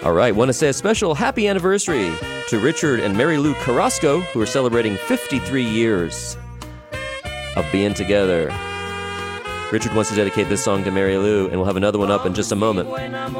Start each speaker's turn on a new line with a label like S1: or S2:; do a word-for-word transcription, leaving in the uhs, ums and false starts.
S1: All right, want to say a special happy anniversary to Richard and Mary Lou Carrasco, who are celebrating fifty-three years of being together. Richard wants to dedicate this song to Mary Lou, and we'll have another one up in just a moment.